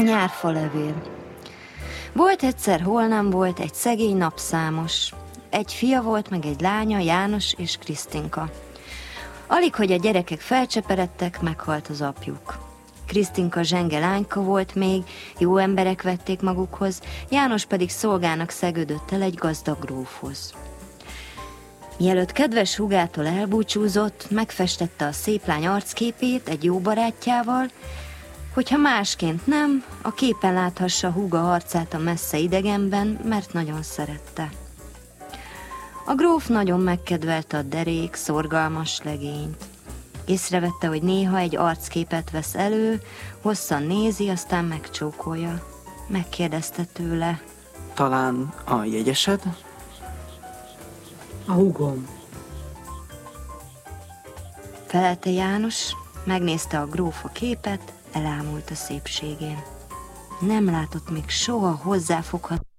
Nyárfalevél. Volt egyszer, hol nem volt, egy szegény napszámos. Egy fia volt, meg egy lánya, János és Krisztinka. Alig, hogy a gyerekek felcseperedtek, meghalt az apjuk. Krisztinka zsenge lányka volt még, jó emberek vették magukhoz, János pedig szolgának szegődött el egy gazdag grófhoz. Mielőtt kedves húgától elbúcsúzott, megfestette a szép lány arcképét egy jó barátjával, hogyha másként nem, a képen láthassa húga arcát a messze idegenben, mert nagyon szerette. A gróf nagyon megkedvelte a derék, szorgalmas legényt. Észrevette, hogy néha egy arcképet vesz elő, hosszan nézi, aztán megcsókolja. Megkérdezte tőle. Talán a jegyesed? A húgom. Felelte János, megnézte a gróf a képet, elámult a szépségén. Nem látott még soha hozzáfogható